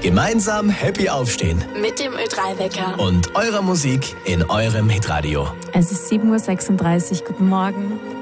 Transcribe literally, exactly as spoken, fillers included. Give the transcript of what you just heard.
Gemeinsam happy aufstehen. Mit dem Ö drei Wecker. Und eurer Musik in eurem Hitradio. Es ist sieben Uhr sechsunddreißig. Guten Morgen.